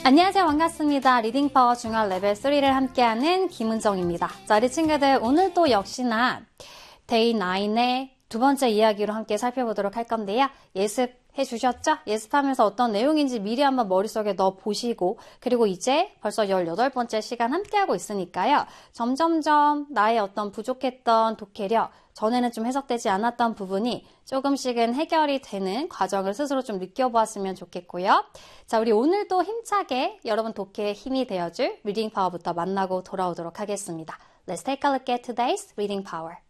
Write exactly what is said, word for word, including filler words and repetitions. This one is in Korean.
안녕하세요. 반갑습니다. 리딩 파워 중얼 레벨 삼를 함께하는 김은정입니다. 자, 우리 친구들 오늘 또 역시나 데이 나인의 두 번째 이야기로 함께 살펴보도록 할 건데요. 예습해 주셨죠? 예습하면서 어떤 내용인지 미리 한번 머릿속에 넣어 보시고, 그리고 이제 벌써 열여덟 번째 시간 함께하고 있으니까요. 점점점 나의 어떤 부족했던 독해력, 전에는 좀 해석되지 않았던 부분이 조금씩은 해결이 되는 과정을 스스로 좀 느껴보았으면 좋겠고요. 자, 우리 오늘도 힘차게 여러분 독해에 힘이 되어줄 리딩 파워부터 만나고 돌아오도록 하겠습니다. Let's take a look at today's reading power.